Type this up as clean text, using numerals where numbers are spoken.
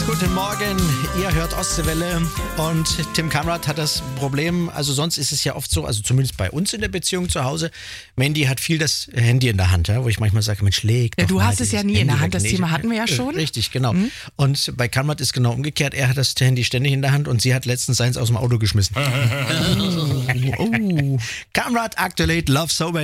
Guten Morgen, ihr hört Ostseewelle und Tim Kamrat hat das Problem, also sonst ist es ja oft so, also zumindest bei uns in der Beziehung zu Hause, Mandy hat viel das Handy in der Hand, ja, wo ich manchmal sage, Mensch, leg doch Ja, du mal hast es ja nie dieses in der Handy Hand, weg. das Thema hatten wir ja schon. Richtig, genau. Und bei Kamrat ist genau umgekehrt, er hat das Handy ständig in der Hand und sie hat letztens seins aus dem Auto geschmissen. Kamrat, aktuell Love Sober.